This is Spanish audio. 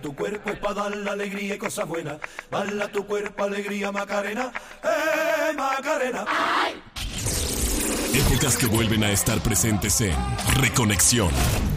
tu cuerpo es para dar la alegría y cosas buenas. Baila tu cuerpo, alegría, Macarena, Macarena. Épocas que vuelven a estar presentes en Reconexión.